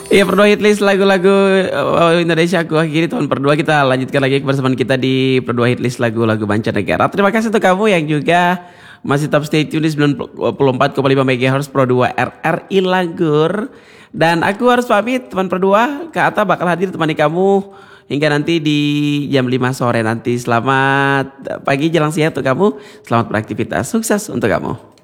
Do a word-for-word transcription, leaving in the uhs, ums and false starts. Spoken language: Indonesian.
Iya, Pro dua Hitlist lagu-lagu uh, Indonesia aku akhiri tahun Per dua. Kita lanjutkan lagi kebersamaan kita di Pro dua Hitlist lagu-lagu mancanegara. Terima kasih untuk kamu yang juga masih tetap stay tune di sembilan puluh empat koma lima megahertz Pro dua R R I Langgur. Dan aku harus pamit teman Pro dua. Kak Atta bakal hadir temani kamu hingga nanti di jam lima sore nanti. Selamat pagi jelang siang untuk kamu. Selamat beraktivitas. Sukses untuk kamu.